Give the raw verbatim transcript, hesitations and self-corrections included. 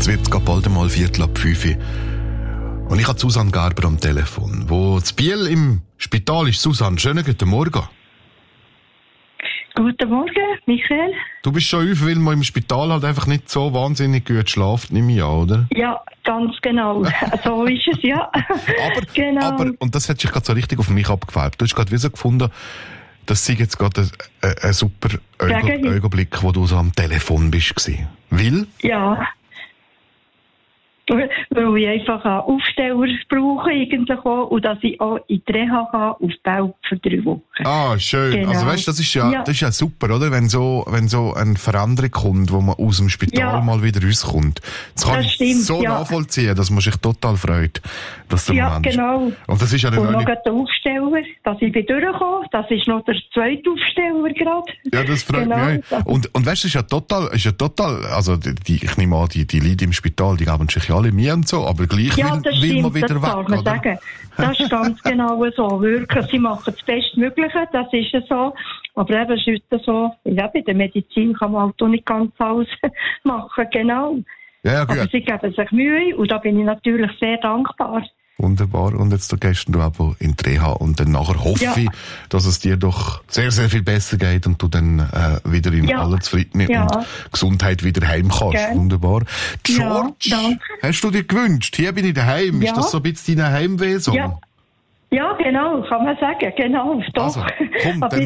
Es wird gerade bald einmal Viertel ab fünf. Und ich habe Susanne Gerber am Telefon. Wo zu Biel im Spital ist. Susanne, schönen guten Morgen. Guten Morgen, Michael. Du bist schon auf, weil man im Spital halt einfach nicht so wahnsinnig gut schlaft, nehme ich an, oder? Ja, ganz genau. So ist es, ja. aber, genau. aber, und das hat sich gerade so richtig auf mich abgefärbt. Du hast gerade wie so gefunden, das sei jetzt gerade ein, ein, ein super Augenblick, wo du so am Telefon bist gewesen. Weil? Ja. Weil ich einfach einen Aufsteller brauche irgendwie und dass ich auch in die Reha kann, auf Belp für drei Wochen. Ah, schön. Genau. Also weißt, das ist ja, ja, das ist ja super, oder? Wenn so, wenn so eine Veränderung kommt, wo man aus dem Spital ja. mal wieder rauskommt. Das kann das ich stimmt, so ja. nachvollziehen, dass man sich total freut, dass der ja, Mensch... genau. Und das ist ja und noch nicht... der Aufsteller, dass ich bin durchgekommen. Das ist noch der zweite Aufsteller gerade. Ja, das freut genau. mich auch. Und, und weißt du, ist ja total, ist ja total, also die, ich nehme an, die, die Leute im Spital, die geben sich ja alle Mühe und so, aber gleich ja, will, das will stimmt, man wieder das weg, darf man oder? sagen. Das ist ganz genau so. Wirklich, sie machen das Bestmögliche, das ist ja so. Aber eben, es ist heute so, ja, bei der Medizin kann man halt auch nicht ganz alles machen, genau. Ja, ja, gut. Aber sie geben sich Mühe und da bin ich natürlich sehr dankbar. Wunderbar. Und jetzt gehst du aber in die Reha und dann nachher hoffe ja. ich, dass es dir doch sehr, sehr viel besser geht und du dann äh, wieder in ja. aller Zufriedenheit ja. und Gesundheit wieder heim kannst. Gern. Wunderbar. George, ja, hast du dir gewünscht? Hier bin ich daheim. Ja. Ist das so ein bisschen dein Heimweh? So? Ja. ja, genau, kann man sagen. Genau, doch. Also, komm, dann